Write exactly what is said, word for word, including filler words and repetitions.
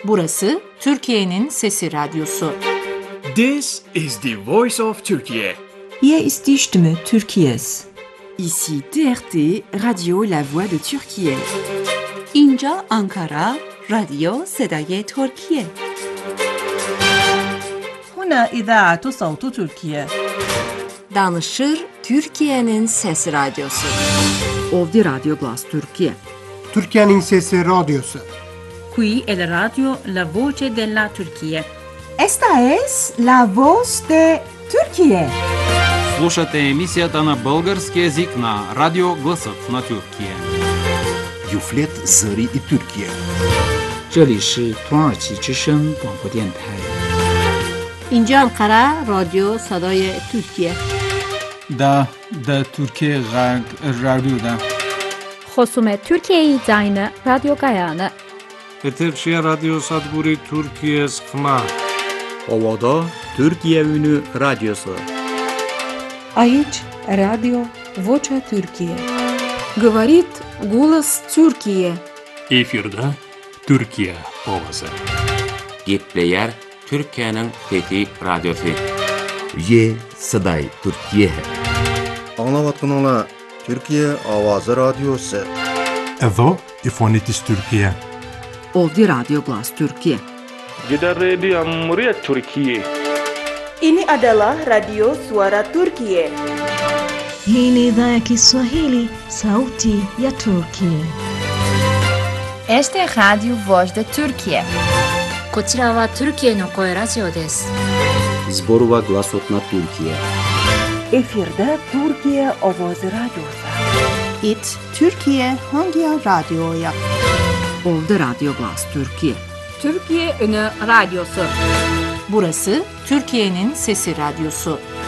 Burası Türkiye'nin Sesi Radyosu. This is the voice of Turkey. Hier ist die Stimme Türkiye's. Ici T R T, Radio La Voix de Türkiye. اینجا آنکارا، رادیو صدای ترکیه. هنا إذاعة صوت تركيا. Danışır Türkiye'nin Sesi Radyosu. Ovdje Radio Glas Türkiye. Türkiye'nin Sesi Radyosu. Qui è la radio La Voce della Turchia. Esta es la voz de Türkiye. Слушате емисията на български език на Радио Гласът на Türkiye. Юфлет Зари и Türkiye. 这里是土耳其之声广播电台。 اینجا انقره رادیو صدای ترکیه. دا دا Türkiye رادیو دا. خصوم Türkiye زاین رادیو گایانه. Eterşehir Radyo Sadburi Türkiye Sıkma. Ovada Türkiye Ünü Radyosu. Aici Radio Vocea Türkiye. Говорит голос Türkiye. Efirde Türkiye ovası. Gepleyer Türkiye'nin Fethi Radyosu. Ye Saday Türkiye. Anlavatkanala Türkiye Avazı Radyosu. Evo İfonitis Türkiye. Ovdje Radio Glas Türkiye. Gider Radio Muriyet Türkiye. Ini adalah Radio Suara Turkiye. Hii ni idhaa ya Kiswahili, sauti ya Turkiye. Este es Radio Voz de Turkiye. こちらは Türkiyeの声ラジオです。 Zborova Glasot na Türkiye. Efirde Türkiye Avazı Radyosu. It Türkiye hangi radyoya? Ovdje Radio Glas Türkiye. Türkiye Ünü Radyosu. Burası Türkiye'nin Sesi Radyosu.